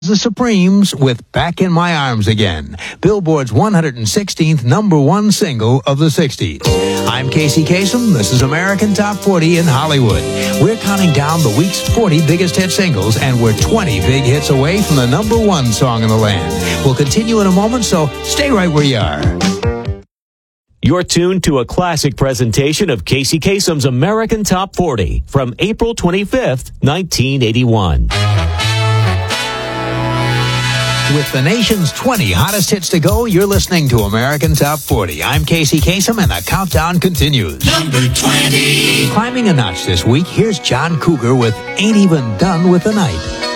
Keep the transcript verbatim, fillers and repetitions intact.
The Supremes with Back in My Arms Again, Billboard's one hundred sixteenth number one single of the sixties. I'm Casey Kasem. This is American Top forty in Hollywood. We're counting down the week's forty biggest hit singles, and we're twenty big hits away from the number one song in the land. We'll continue in a moment, so stay right where you are. You're tuned to a classic presentation of Casey Kasem's American Top forty from April twenty-fifth, nineteen eighty-one. With the nation's twenty hottest hits to go, you're listening to American Top forty. I'm Casey Kasem, and the countdown continues. Number twenty. Climbing a notch this week, here's John Cougar with Ain't Even Done with the Night.